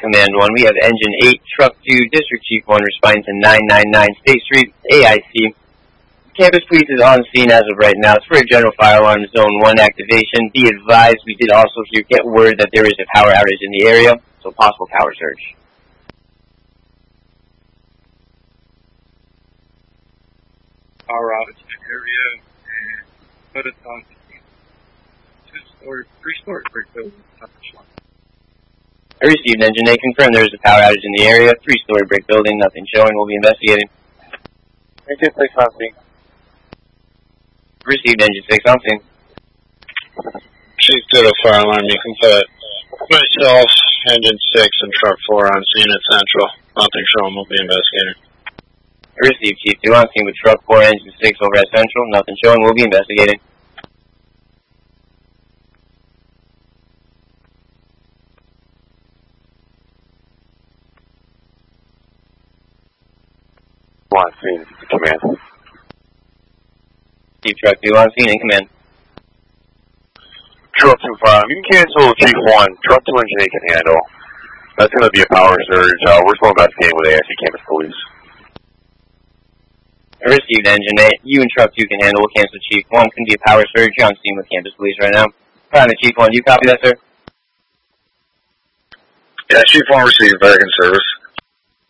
Command 1, we have Engine 8, Truck 2, District Chief 1 responding to 999 State Street, AIC. Campus Police is on scene as of right now. It's for a general fire alarm Zone 1 activation. Be advised, we did also get word that there is a power outage in the area, so possible power surge. Power outage in the area, and put it on three-story brick building. I received Engine 8. Confirmed there is a power outage in the area. 3-story brick building, nothing showing. We'll be investigating. Engine 6 on scene. Received Engine 6 on scene. Chief to the fire alarm, you can put myself, Engine 6, and Truck 4 on scene at Central. Nothing showing, we'll be investigating. I received Chief 2 on scene with Truck 4, Engine 6 over at Central. Nothing showing, we'll be investigating. On scene, command. Chief Truck 2 on scene in command. Truck 2 fire, you can cancel Chief 1. Truck 2 Engine 8 can handle. That's going to be a power surge. We're still investigating with AIC Campus Police. I received Engine 8. You and Truck 2 can handle. We'll cancel Chief 1. Can be a power surge. You're on scene with Campus Police right now. Private Chief 1, do you copy that, sir? Yeah, Chief 1 received. Back in service.